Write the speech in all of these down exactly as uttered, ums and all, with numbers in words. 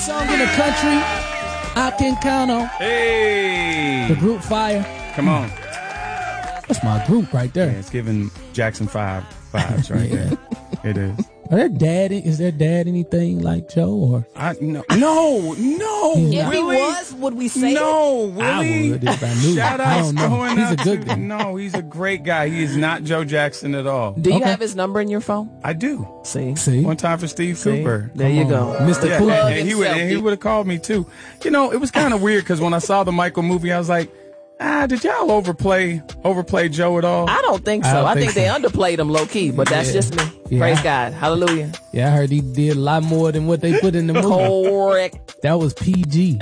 song in the country I can count on. Hey. The group Fire. Come on. That's my group right there. Yeah, it's giving Jackson five vibes right Yeah. there. It is. Are their dad, is their dad anything like Joe? Or I no no no. He's If not. he Willie? was, would we say No, it? I Willie. would if I knew. Shout I out don't know. going He's a out good to- guy. No, he's a great guy. He is not Joe Jackson at all. Do you Okay. have his number in your phone? I do. See? See? One time for Steve See? Cooper. There you go. Mister Yeah, Cooper. and, and he would himself. and he would have called me too. You know, it was kind of weird because when I saw the Michael movie, I was like, ah, did y'all overplay overplay Joe at all? I don't think so. I I, don't think, think they so. underplayed him low key, but that's Yeah. just me. Yeah. Praise God. Hallelujah. Yeah, I heard he did a lot more than what they put in the movie. Correct. That was P G.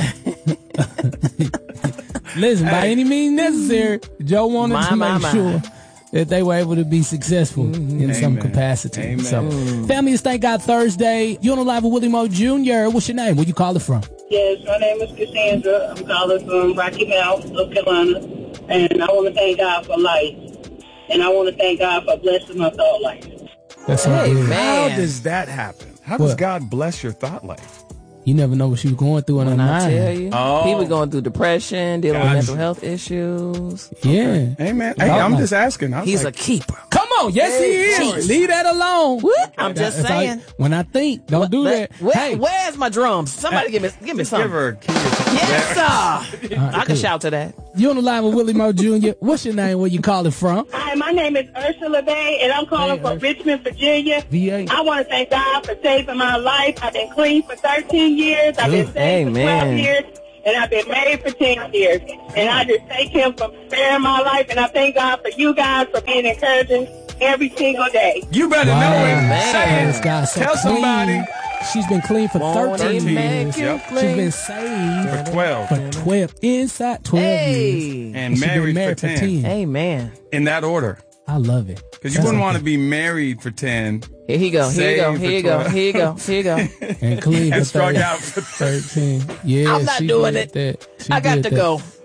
Listen, by any means necessary, Joe wanted My, to my, make my. sure that they were able to be successful in some Amen. capacity. Amen. So, family, it's Thank God Thursday. You're on the live with Willie Moe Junior What's your name? Where you call it from? Yes, my name is Cassandra. I'm calling from Rocky Mount, North Carolina. And I want to thank God for life. And I want to thank God for blessing my thought life. That's so Hey, good. man. How does that happen? How does What? God bless your thought life? You never know what she was going through in her When I mind. tell you, Oh. he was going through depression, dealing Gotcha. with mental health issues. Yeah. Hey man, hey, Thought I'm life. just asking. I was He's like, a keeper. Come on. Yes, he Hey, is. jeez. Leave that alone. What? I'm just If I- saying. when I think, don't do Let- that. Where, Hey. Where's my drums? Somebody give me give me give something. her a key. Yes, sir. All right, I can cool. shout to that. You on the line with Willie Moe Junior What's your name? Where you calling from? Hi, my name is Ursula Bay, and I'm calling Hey, from Ursula. Richmond, Virginia. V A. I want to thank God for saving my life. I've been clean for thirteen years. I've been Good. saved for Amen. twelve years. And I've been married for ten years. And I just thank him for sparing my life. And I thank God for you guys for being encouraging every single day. You better Wow. know it. Man. Say This it. guy's so Tell clean. somebody. She's been clean for Won't thirteen he make years. you Yep. She's clean? been saved For twelve. for twelve, inside twelve years. Hey. And She's been married, married for ten. Amen. In that order. I love it. Because you wouldn't want to be married for ten Here you go. Here you go. Saved Here you for go. twelve. Here you go. Here you go. and clean for and struck thirteen. out for thirteen. Yeah, I'm not she doing did it. That. She I got did to that. go.